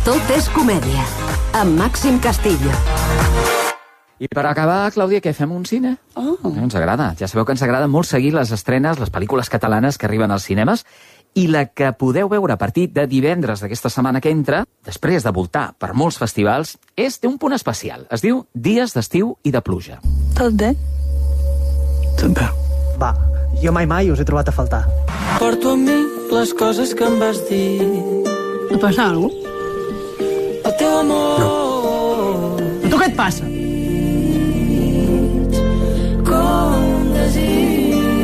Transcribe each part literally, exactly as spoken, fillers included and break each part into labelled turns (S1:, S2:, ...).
S1: Tot és comèdia, amb Màxim Castillo.
S2: I per acabar, Clàudia, què fem un cine?
S3: Oh.
S2: Ens agrada. Ja sabeu que ens agrada molt seguir les estrenes, les pel·lícules catalanes que arriben als cinemes, i la que podeu veure a partir de divendres d'aquesta setmana que entra, després de voltar per molts festivals, és té un punt especial. Es diu Dies d'estiu i de pluja.
S3: Tot bé?
S4: Tot bé.
S5: Va, jo mai mai us he trobat a faltar.
S6: Porto amb mi les coses que em vas dir.
S3: Et passa alguna cosa?
S6: El teu amor...
S4: No.
S3: A tu què et passa?
S6: Com desig.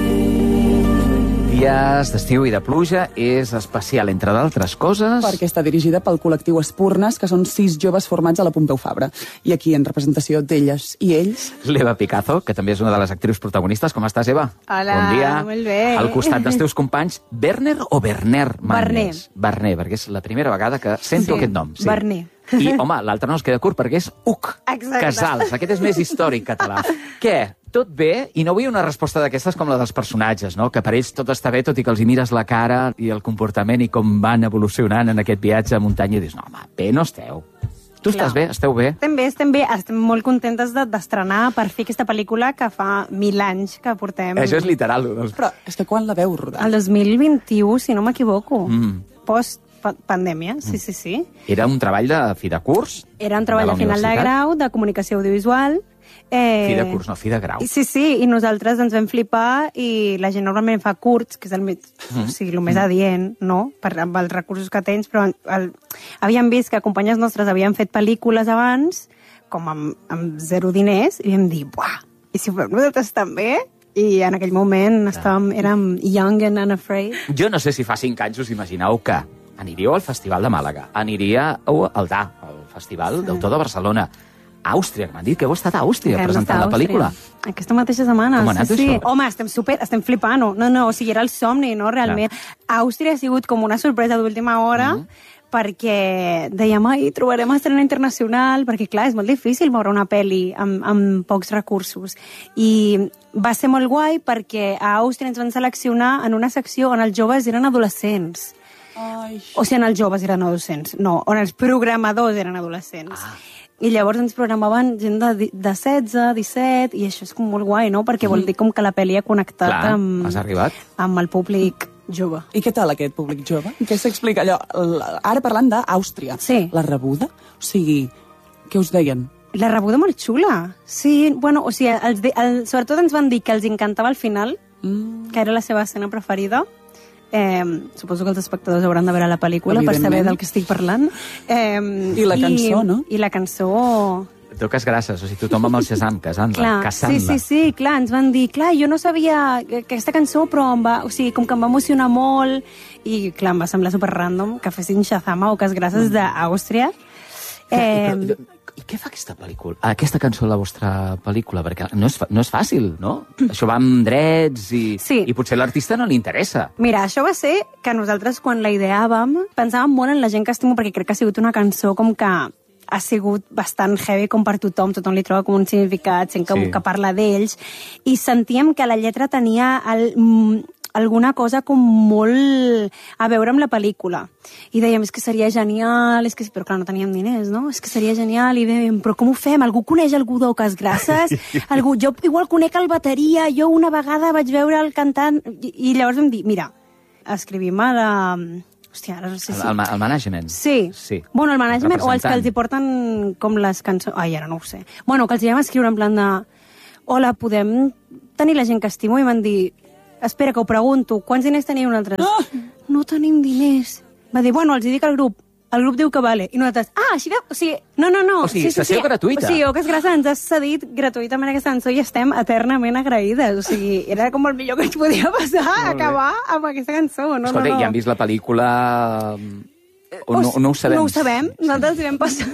S2: Dies d'estiu i de pluja és especial, entre d'altres coses...
S3: Perquè està dirigida pel col·lectiu Espurnes, que són sis joves formats a la Pompeu Fabra. I aquí, en representació d'elles i ells...
S2: L'Eva Picazo, que també és una de les actrius protagonistes. Com estàs, Eva?
S7: Hola,
S2: bon dia.
S7: molt bé.
S2: Al costat dels teus companys, Werner o Werner Mannes? Werner. Werner, perquè és la primera vegada que sento
S7: Sí,
S2: aquest nom. Sí.
S7: Werner.
S2: I, home, l'altre no es queda curt perquè és Uc
S7: Exacte.
S2: Casals. Aquest és més històric català. Què? Tot bé? I no vull una resposta d'aquestes com la dels personatges, no? Que per ells tot està bé, tot i que els hi mires la cara i el comportament i com van evolucionant en aquest viatge a muntanya i dius, no, home, bé no esteu. Tu estàs bé? Esteu bé?
S7: Estem bé, estem bé. Estem molt contentes de- d'estrenar per fi aquesta pel·lícula que fa mil anys que portem.
S2: Això és literal. Doncs.
S3: Però és que quan la veu rodar?
S7: El dos mil vint-i-u, si no m'equivoco.
S2: Mm.
S7: Post-pandèmia, sí, sí, sí.
S2: Era un treball de fi de curs?
S7: Era un treball
S2: de
S7: de final de
S2: universitat?
S7: grau, de comunicació audiovisual. Eh,
S2: Fi de curs, no, fi de grau.
S7: Sí, sí, i nosaltres ens vam flipar i la gent normalment fa curts, que és el més, mm. o sigui, el més adient, no?, per, amb els recursos que tens, però el, havíem vist que companyes nostres havien fet pel·lícules abans, com amb, amb zero diners, i vam dir, buah, i si ho fem nosaltres també? I en aquell moment estàvem, érem young and unafraid.
S2: Jo no sé si fa cinc anys us imagineu que aniríeu al Festival de Màlaga, aniríeu al D A, al Festival sí. d'Autor de Barcelona, Àustria, que m'han dit que heu estat a Àustria
S7: Hem
S2: presentant
S7: estat a
S2: la pel·lícula.
S7: Àustria. Aquesta mateixa setmana.
S2: Com ha anat
S7: sí, sí.
S2: això?
S7: Home, estem super, estem flipant. No, no, no, o sigui, era el somni, no, realment. Clar. Àustria ha sigut com una sorpresa d'última hora, mm -hmm. perquè dèiem, ai, trobarem estrena internacional, perquè, clar, és molt difícil veure una pel·li amb, amb pocs recursos. I va ser molt guai perquè a Àustria ens van seleccionar en una secció on els joves eren adolescents.
S3: Ai.
S7: O sigui, en els joves eren adolescents, no, on els programadors eren adolescents. Ah. I llavors ens programaven gent de, de setze, disset, i això és com molt guai, no? Perquè vol dir com que la pel·li ha connectat
S2: Clar,
S7: amb,
S2: has arribat.
S7: amb el públic jove.
S3: I què tal aquest públic jove? Què s'explica allò? Ara parlant d'Àustria.
S7: Sí.
S3: La rebuda? O sigui, què us deien?
S7: La rebuda molt xula. Sí, bueno, o sigui, els de, el, sobretot ens van dir que els encantava el final, mm. que era la seva escena preferida. Eh, suposo que els espectadors hauran de veure la pel·lícula per saber del que estic parlant. Eh,
S3: I la cançó,
S7: i,
S3: no?
S7: I la cançó...
S2: Toques grasses, o sigui, tothom amb el Shazam, casant-la, caçant-la.
S7: Sí, sí, sí, clar, ens van dir, clar, jo no sabia aquesta cançó, però em va, o sigui, com que em va emocionar molt, i clar, em va semblar super random que fessin Shazam a Oques Grasses d'Àustria.
S2: Eh... I què fa aquesta pel·lícula? Aquesta cançó a la vostra pel·lícula? Perquè no és, no és fàcil, no? Això va amb drets i,
S7: sí.
S2: i potser a l'artista no li interessa.
S7: Mira, això va ser que nosaltres, quan la ideàvem, pensàvem molt en la gent que estimo, perquè crec que ha sigut una cançó com que ha sigut bastant heavy com per tothom, tothom li troba com un significat, gent que, sí. que parla d'ells, i sentíem que la lletra tenia el, mm, alguna cosa com molt a veure amb la pel·lícula. I dèiem, és que seria genial, és que... però clar, no teníem diners, no? És que seria genial, i dèiem, però com ho fem? Algú coneix algú d'Oques Grasses? Algú, jo igual conec el bateria, jo una vegada vaig veure el cantant, i, i llavors vam dir, mira, escrivim a la... Hòstia, ara no sé si...
S2: El, el, el management.
S7: Sí.
S2: sí.
S7: Bueno, el management o els que els hi porten com les cançons... Ai, ara no ho sé. Bueno, que els hi vam escriure en plan de... Hola, podem tenir la gent que estimo? I van dir... Espera, que ho pregunto. Quants diners teniu nosaltres?
S3: Ah!
S7: No tenim diners. Va dir, bueno, els hi dic al grup. El grup diu que vale. I nosaltres, ah, així de... O sigui, no, no, no.
S2: O sigui,
S7: sí, sí,
S2: sessió
S7: sí.
S2: gratuïta.
S7: O sigui, Oques Grasses ens has cedit gratuïtament aquesta cançó i estem eternament agraïdes. O sigui, era com el millor que ens podia passar, acabar amb aquesta cançó. No,
S2: Escolta,
S7: no, no.
S2: i han vist la pel·lícula... O no, no ho sabem?
S7: No ho sabem. Nosaltres hi vam passar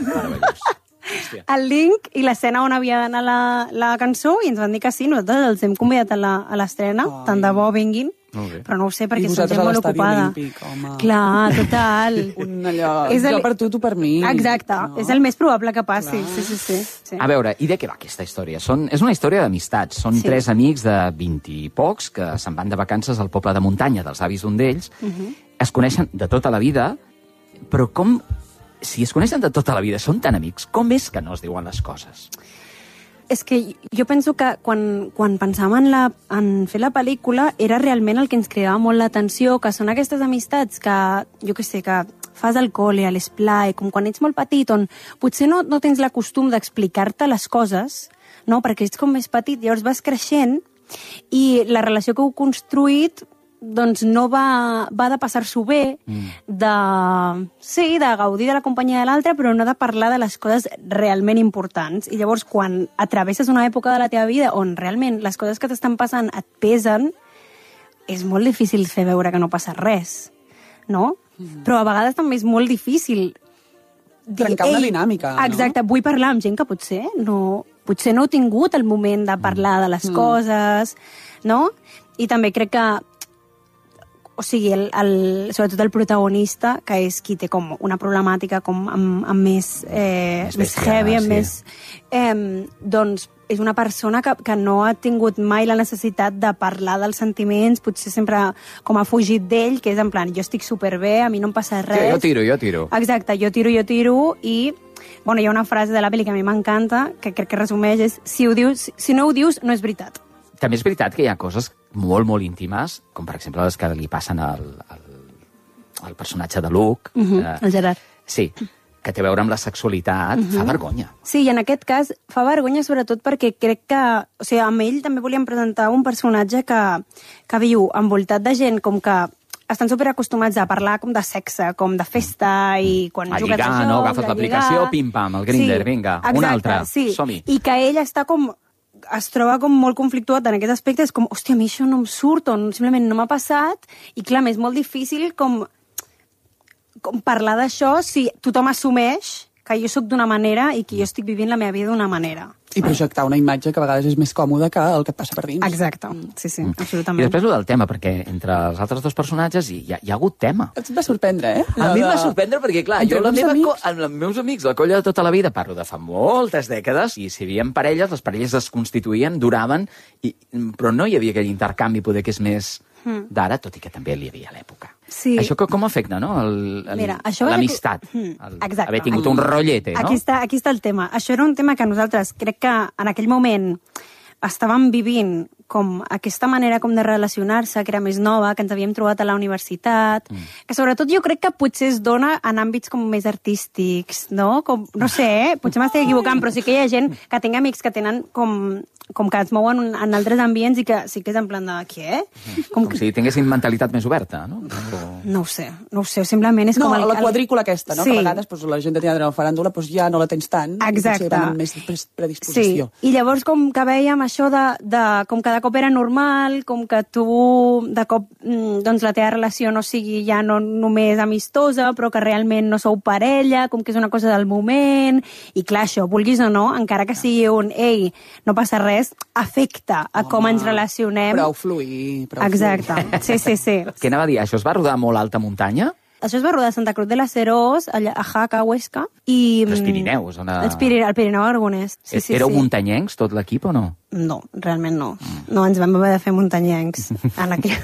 S7: el link i l'escena on havia d'anar la, la cançó i ens van dir que sí, nosaltres els hem convidat a l'estrena, tant de bo vinguin, però no ho sé perquè són gent molt ocupada.
S3: Olímpic, home.
S7: Clar, total.
S3: Un allò,
S7: És el...
S3: jo per tu, tu per mi.
S7: Exacte,
S3: no?
S7: és el més probable que passi. Sí, sí, sí, sí.
S2: A veure, i de què va aquesta història? Són, és una història d'amistats. Són sí. tres amics de vint i pocs que se'n van de vacances al poble de muntanya dels avis d'un d'ells. Uh -huh. Es coneixen de tota la vida, però com... si es coneixen de tota la vida, són tan amics, com és que no es diuen les coses?
S7: És que jo penso que quan, quan pensàvem en, la, en fer la pel·lícula era realment el que ens cridava molt l'atenció, que són aquestes amistats que, jo què sé, que fas al col·le, a l'esplai, com quan ets molt petit, on potser no, no tens la costum d'explicar-te les coses, no? Perquè ets com més petit, llavors vas creixent i la relació que heu construït doncs no va, va de passar-s'ho bé, mm. de, sí, de gaudir de la companyia de l'altre, però no de parlar de les coses realment importants. I llavors, quan atravesses una època de la teva vida on realment les coses que t'estan passant et pesen, és molt difícil fer veure que no passa res, no? Mm. Però a vegades també és molt difícil dir,
S3: trencar una dinàmica, no?
S7: Exacte, vull parlar amb gent que potser no, potser no heu tingut el moment de parlar de les mm. coses, no? I també crec que o sigui, el, el, sobretot el protagonista, que és qui té com una problemàtica com amb, amb més, eh, més, més heavy, amb sí. més... Eh, doncs és una persona que, que no ha tingut mai la necessitat de parlar dels sentiments, potser sempre com ha fugit d'ell, que és en plan, jo estic superbé, a mi no em passa res.
S2: Sí, jo tiro, jo tiro.
S7: Exacte, jo tiro, jo tiro, i bueno, hi ha una frase de la pel·li que a mi m'encanta, que crec que resumeix, és si, ho dius, si no ho dius, no és veritat.
S2: També és veritat que hi ha coses molt, molt íntimes, com per exemple les que li passen al, al, al personatge de Luke.
S7: Uh -huh, eh, el Gerard.
S2: Sí, que té a veure amb la sexualitat, uh -huh. fa vergonya.
S7: Sí, i en aquest cas fa vergonya sobretot perquè crec que... O sigui, amb ell també volíem presentar un personatge que, que viu envoltat de gent com que estan superacostumats a parlar com de sexe, com de festa, i quan
S2: a
S7: jugues
S2: lligar,
S7: a joc,
S2: no? Agafes l'aplicació, pim-pam, el Grindr,
S7: sí,
S2: vinga,
S7: exacte,
S2: un altre,
S7: sí.
S2: som-hi.
S7: I que ell està com... es troba com molt conflictuat en aquest aspecte, és com, hòstia, a mi això no em surt, o simplement no m'ha passat, i clar, és molt difícil com, com parlar d'això si tothom assumeix que jo sóc d'una manera i que jo estic vivint la meva vida d'una manera.
S3: I projectar una imatge que a vegades és més còmoda que el que et passa per dins.
S7: Exacte, sí, sí,
S2: Mm.
S7: absolutament.
S2: I després el del tema, perquè entre els altres dos personatges hi ha, hi ha hagut tema.
S3: Et va sorprendre, eh?
S2: A mi em va sorprendre perquè, clar,
S3: Entre
S2: jo la
S3: bons
S2: meva,
S3: amics.
S2: co- amb els meus amics, la colla de tota la vida, parlo de fa moltes dècades, i si hi havia parelles, les parelles es constituïen, duraven, i, però no hi havia aquell intercanvi, poder que és més
S7: Mm.
S2: d'ara, tot i que també l'hi havia a l'època.
S7: Sí.
S2: Això co- com afecta, no? El, el,
S7: Mira, això va-
S2: l'amistat.
S7: Mm,
S2: El,
S7: exacte.
S2: haver tingut un rotllete, no?
S7: Aquí està, aquí està el tema. Això era un tema que nosaltres crec que en aquell moment estàvem vivint com aquesta manera com de relacionar-se, que era més nova, que ens havíem trobat a la universitat, mm. que sobretot jo crec que potser es dona en àmbits com més artístics, no? Com, no sé, eh? Potser m'estic equivocant, però sí que hi ha gent que tinc amics que tenen com, com que es mouen en altres ambients i que sí que és en plan de, què?
S2: Com, com si tinguessin mentalitat més oberta, no? O...
S7: No ho sé, no ho sé, simplement és
S3: No,
S7: com... El,
S3: la quadrícula aquesta, no?
S7: Sí.
S3: Que a vegades doncs, la gent de teatre de la faràndula doncs, ja no la tens tant.
S7: Exacte.
S3: I potser van amb més predisposició.
S7: Sí, i llavors com que veiem això de, de com que de cop era normal, com que tu de cop doncs la teva relació no sigui ja no només amistosa, però que realment no sou parella, com que és una cosa del moment, i clar, això, vulguis o no, encara que sigui un ei, no passa res, afecta a
S3: Home,
S7: com ens relacionem.
S3: Prou fluir, prou
S7: Exacte,
S3: fluir.
S7: sí, sí, sí.
S2: Què anava a dir? Això es va rodar a molt alta muntanya?
S7: Això es va rodar a Santa Cruz de la Serós, allà a Jaca, a Huesca. I,
S2: Els Pirineus, on a-
S7: Els Pirineu, el Pirineu Aragonès. Sí, sí,
S2: Éreu
S7: sí.
S2: muntanyencs, tot l'equip, o no?
S7: No, realment no. No, ens vam haver de fer muntanyencs. En aquell...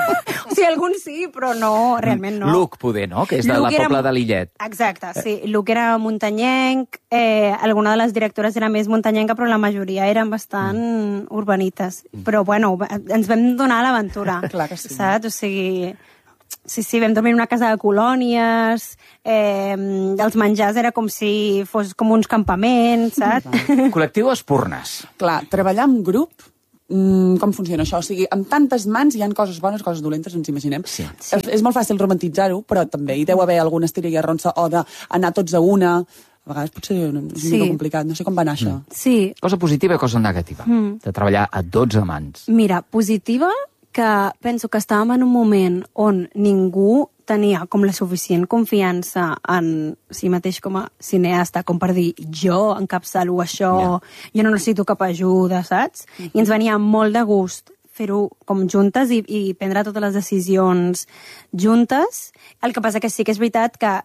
S7: o sigui, alguns sí, però no, realment no.
S2: Luc, poder, no? Que és de la
S7: Luc era-
S2: Pobla de Lillet.
S7: Exacte, sí. Luc era muntanyenc, eh, alguna de les directores era més muntanyenca, però la majoria eren bastant mm. urbanites. Però, bueno, ens vam donar l'aventura.
S3: Clar que sí.
S7: Saps? O sigui... Sí, sí, vam dormir en una casa de colònies, eh, els menjars era com si fos com uns campaments, saps?
S2: Col·lectiu Espurnes.
S3: Clar, treballar en grup, mm, com funciona això? O sigui, amb tantes mans hi ha coses bones, coses dolentes, ens imaginem.
S2: Sí.
S3: Sí. És, és molt fàcil romantitzar-ho, però també hi deu haver alguna estira i arronsa o d'anar tots a una. A vegades potser és una
S7: Sí.
S3: mica complicat, no sé com va anar això.
S7: Sí,
S2: Cosa positiva i cosa negativa.
S7: Mm.
S2: De treballar a dotze mans.
S7: mira, positiva, que penso que estàvem en un moment on ningú tenia com la suficient confiança en si mateix com a cineasta, com per dir, jo encapçalo això,
S2: Ja.
S7: jo no necessito cap ajuda, saps? I ens venia molt de gust fer-ho com juntes i, i prendre totes les decisions juntes. El que passa que sí que és veritat que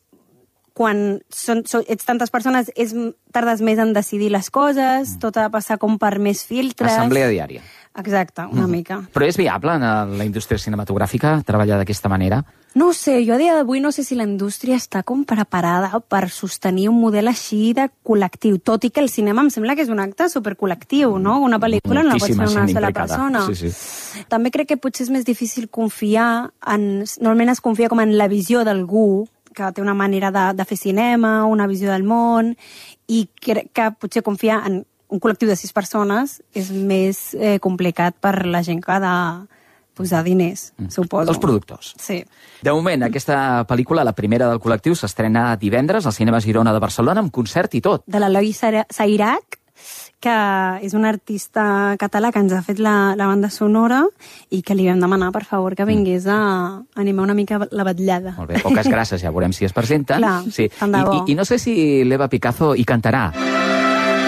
S7: quan són, són, ets tantes persones és, tardes més en decidir les coses, tot ha de passar com per més filtres.
S2: Assemblea diària.
S7: Exacte, una mm. mica.
S2: Però és viable en la indústria cinematogràfica treballar d'aquesta manera?
S7: No ho sé, jo a dia d'avui no sé si la indústria està com preparada per sostenir un model així de col·lectiu, tot i que el cinema em sembla que és un acte supercol·lectiu, no? Una pel·lícula no la pot fer una sola persona.
S2: Sí, sí.
S7: També crec que potser és més difícil confiar en... Normalment es confia com en la visió d'algú que té una manera de, de fer cinema, una visió del món, i crec que potser confiar en un col·lectiu de sis persones és més eh, complicat per la gent que ha de posar diners, mm. suposo.
S2: Els productors.
S7: Sí.
S2: De moment, aquesta pel·lícula, la primera del col·lectiu, s'estrena divendres al Cinema Girona de Barcelona amb concert i tot.
S7: De l'Eloi Sairac, que és un artista català que ens ha fet la, la banda sonora i que li vam demanar, per favor, que vingués a animar una mica la vetllada.
S2: Molt bé, poques gràcies, ja veurem si es presenta.
S7: Clar,
S2: sí.
S7: tant de bo.
S2: I, i, I no sé si l'Eva Picazo hi cantarà.